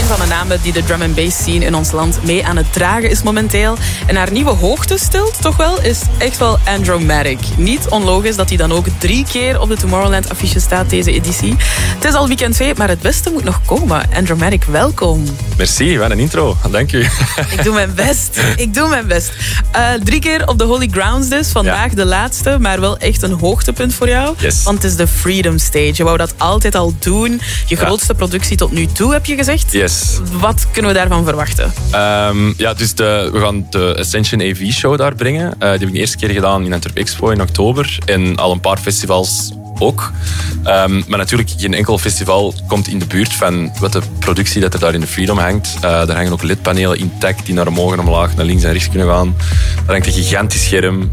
van de namen die de drum and bass scene in ons land mee aan het dragen is momenteel. En haar nieuwe hoogte stilt toch wel, is echt wel Andromatic. Niet onlogisch dat hij dan ook 3 keer op de Tomorrowland affiche staat deze editie. Het is al weekend 2, maar het beste moet nog komen. Andromatic, welkom. Merci, wat een intro. Dank u. Ik doe mijn best. 3 keer op de Holy Grounds dus. Vandaag de laatste, maar wel echt een hoogtepunt voor jou. Yes. Want het is de Freedom Stage. Je wou dat altijd al doen. Je grootste productie tot nu toe, heb je gezegd. Yes. Wat kunnen we daarvan verwachten? Dus we gaan de Ascension AV Show daar brengen. Die heb ik de eerste keer gedaan in Antwerp Expo in oktober. En al een paar festivals ook. Maar natuurlijk, geen enkel festival komt in de buurt van wat de productie dat er daar in de Freedom hangt. Daar hangen ook ledpanelen intact die naar omhoog en omlaag, naar links en rechts kunnen gaan. Daar hangt een gigantisch scherm.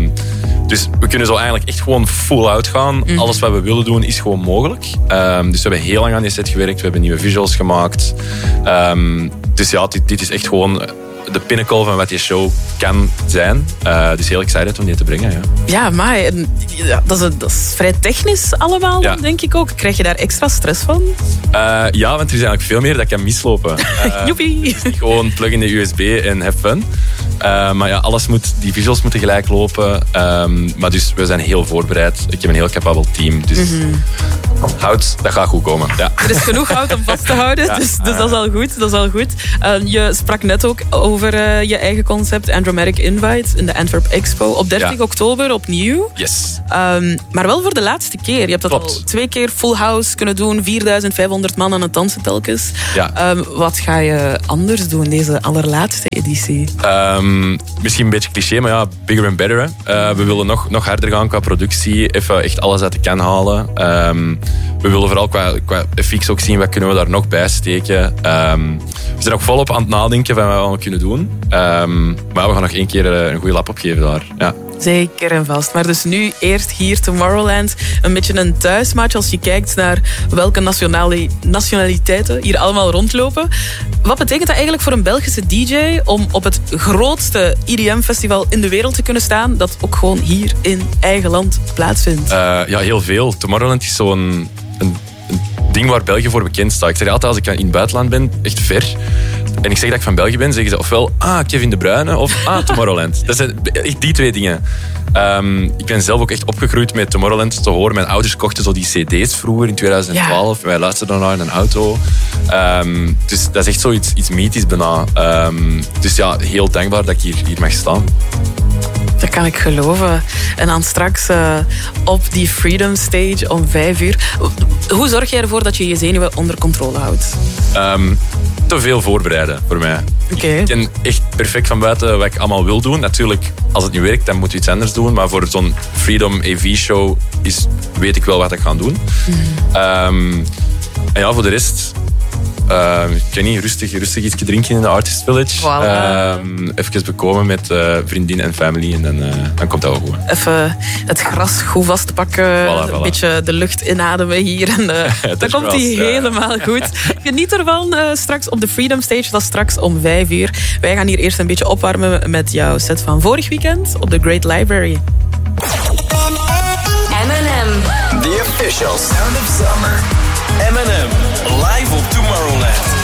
Dus we kunnen zo eigenlijk echt gewoon full out gaan. Alles wat we willen doen is gewoon mogelijk. Dus we hebben heel lang aan die set gewerkt. We hebben nieuwe visuals gemaakt. Dus ja, dit is echt gewoon de pinnacle van wat die show kan zijn. Dus heel excited om die te brengen. Ja, maar dat is vrij technisch allemaal, denk ik ook. Krijg je daar extra stress van? Ja, want er is eigenlijk veel meer dat kan mislopen. Joepie! Gewoon plug in de USB en have fun. Maar ja, die visuals moeten gelijk lopen. Maar dus we zijn heel voorbereid. Ik heb een heel capabel team. Dus hout, dat gaat goed komen. Ja. Er is genoeg hout om vast te houden, dus dat is al goed. Je sprak net ook over je eigen concept, Andromatic Invite, in de Antwerp Expo. Op 30 oktober opnieuw. Yes. Maar wel voor de laatste keer. Je hebt dat al 2 keer full house kunnen doen. 4500 man aan het dansen telkens. Ja. Wat ga je anders doen deze allerlaatste editie? Misschien een beetje cliché, maar ja, bigger and better. Hè. We willen nog harder gaan qua productie. Even echt alles uit de kan halen. We willen vooral qua FX ook zien, wat kunnen we daar nog bij steken. We zijn ook volop aan het nadenken van wat we kunnen doen. Maar we gaan nog 1 keer een goede lap opgeven daar. Ja. Zeker en vast. Maar dus nu eerst hier Tomorrowland. Een beetje een thuismaatje als je kijkt naar welke nationaliteiten hier allemaal rondlopen. Wat betekent dat eigenlijk voor een Belgische DJ om op het grootste EDM-festival in de wereld te kunnen staan, dat ook gewoon hier in eigen land plaatsvindt? Ja, heel veel. Tomorrowland is zo'n een ding waar België voor bekend staat. Ik zeg altijd, als ik in het buitenland ben, echt ver, en ik zeg dat ik van België ben, zeggen ze ofwel Kevin De Bruyne of Tomorrowland. Dat zijn echt die 2 dingen. Ik ben zelf ook echt opgegroeid met Tomorrowland te horen. Mijn ouders kochten zo die cd's vroeger in 2012. Ja. Wij luisterden naar in een auto. Dus dat is echt zoiets mythisch bijna. Dus ja, heel dankbaar dat ik hier mag staan. Dat kan ik geloven. En dan straks op die Freedom Stage om 5:00. Hoe zorg jij ervoor dat je je zenuwen onder controle houdt? Te veel voorbereiden voor mij. Okay. Ik ken echt perfect van buiten wat ik allemaal wil doen. Natuurlijk, als het niet werkt, dan moet je iets anders doen. Maar voor zo'n Freedom AV show weet ik wel wat ik ga doen. En ja, voor de rest, ik weet niet, rustig iets drinken in de Artist Village. Voilà. Even bekomen met vriendin en family en dan komt dat wel goed. Even het gras goed vast te pakken, een beetje de lucht inademen hier. En dan komt hij helemaal goed. Geniet ervan straks op de Freedom Stage, dat is straks om 5:00. Wij gaan hier eerst een beetje opwarmen met jouw set van vorig weekend op de Great Library. M&M. The official sound of summer. M&M live op Tomorrowland.